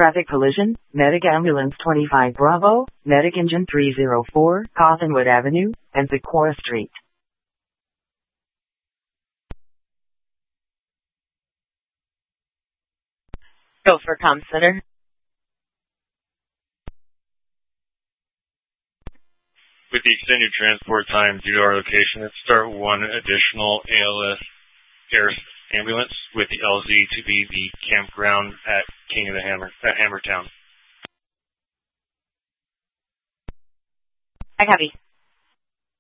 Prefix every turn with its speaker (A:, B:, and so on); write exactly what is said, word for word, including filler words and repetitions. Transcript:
A: Traffic collision, Medic Ambulance twenty-five Bravo, Medic Engine three oh four, Cottonwood Avenue, and Sequoia Street.
B: Go for comm center.
C: With the extended transport time due to our location, let's start one additional A L S air ambulance with the L Z to be the campground at King of the Hammer, at Hammertown.
B: I copy.